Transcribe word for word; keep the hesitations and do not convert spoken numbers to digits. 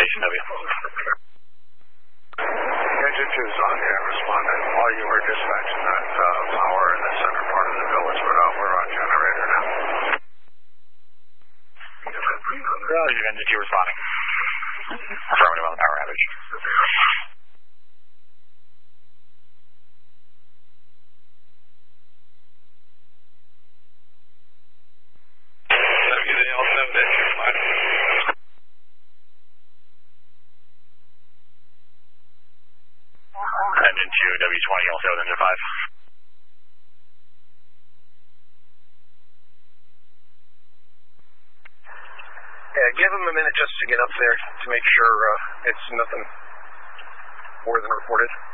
Station W. Engine two is on here, responding. While you were dispatching that uh, power in the center part of the village, we're, uh, we're on generator now. Roger, Engine two responding. Affirmative on the power outage. Engine two, W twenty, also with engine five. Yeah, give him a minute just to get up there to make sure uh, it's nothing more than reported.